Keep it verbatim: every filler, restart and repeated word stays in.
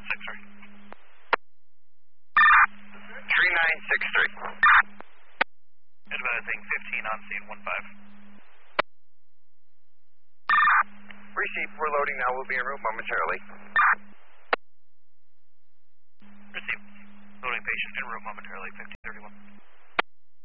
nine six three. three nine six three. Advising fifteen on scene one five. Receive, we're loading now. We'll be en route momentarily. Receive. Loading patient en route momentarily, fifteen thirty-one.